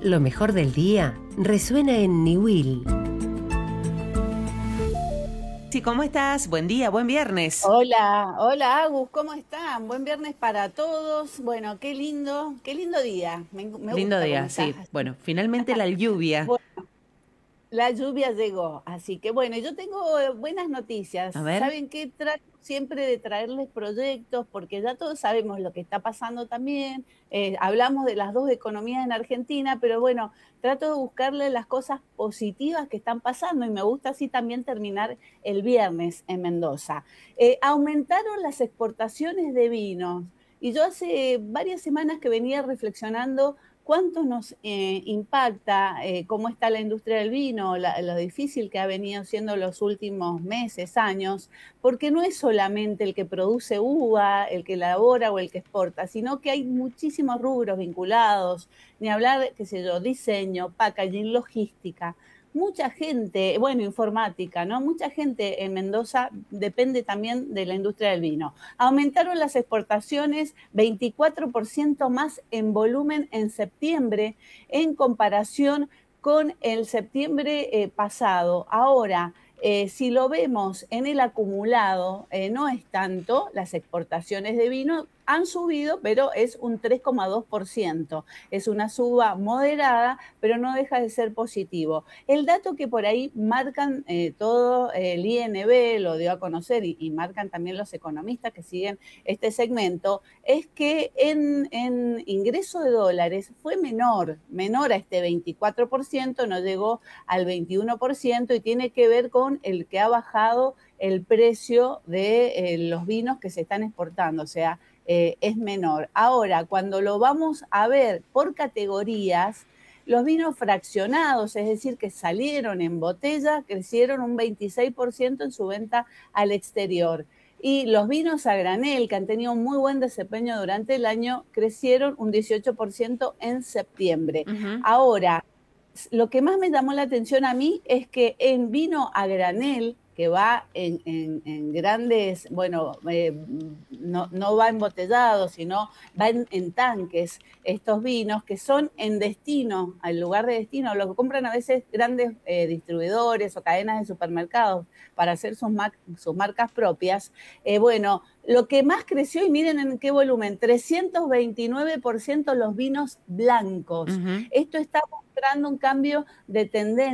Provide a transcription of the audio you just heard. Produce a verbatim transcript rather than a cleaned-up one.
Lo mejor del día resuena en Niwil. Sí, ¿cómo estás? Buen día, buen viernes. Hola, hola Agus, ¿cómo están? Buen viernes para todos. Bueno, qué lindo, qué lindo día. Me, me Lindo gusta cómo día, estás. sí. Bueno, finalmente la lluvia. Bueno, la lluvia llegó, así que bueno, yo tengo eh, buenas noticias. A ver. ¿Saben qué? Trato siempre de traerles proyectos porque ya todos sabemos lo que está pasando también. Eh, hablamos de las dos economías en Argentina, pero bueno, trato de buscarle las cosas positivas que están pasando y me gusta así también terminar el viernes en Mendoza. Eh, aumentaron las exportaciones de vinos y yo hace varias semanas que venía reflexionando cuánto nos eh, impacta, eh, cómo está la industria del vino, la, lo difícil que ha venido siendo los últimos meses, años, porque no es solamente el que produce uva, el que elabora o el que exporta, sino que hay muchísimos rubros vinculados, ni hablar, qué sé yo, diseño, packaging, logística. Mucha gente, bueno, informática, ¿no? Mucha gente en Mendoza depende también de la industria del vino. Aumentaron las exportaciones veinticuatro por ciento más en volumen en septiembre en comparación con el septiembre eh, pasado. Ahora, eh, si lo vemos en el acumulado, eh, no es tanto, las exportaciones de vino han subido, pero es un tres coma dos por ciento. Es una suba moderada, pero no deja de ser positivo. El dato que por ahí marcan eh, todo el I N B, lo dio a conocer, y, y marcan también los economistas que siguen este segmento, es que en, en ingreso de dólares fue menor, menor a este veinticuatro por ciento, no llegó al veintiuno por ciento y tiene que ver con el que ha bajado el precio de eh, los vinos que se están exportando, o sea, eh, es menor. Ahora, cuando lo vamos a ver por categorías, los vinos fraccionados, es decir, que salieron en botella, crecieron un veintiséis por ciento en su venta al exterior. Y los vinos a granel, que han tenido un muy buen desempeño durante el año, crecieron un dieciocho por ciento en septiembre. Ujú. Ahora, lo que más me llamó la atención a mí es que en vino a granel, que va en, en, en grandes, bueno, eh, no, no va embotellado, sino va en, en tanques, estos vinos que son en destino, al lugar de destino, lo que compran a veces grandes eh, distribuidores o cadenas de supermercados para hacer sus, mar sus marcas propias. Eh, bueno, lo que más creció, y miren en qué volumen, trescientos veintinueve por ciento los vinos blancos. Ujú. Esto está mostrando un cambio de tendencia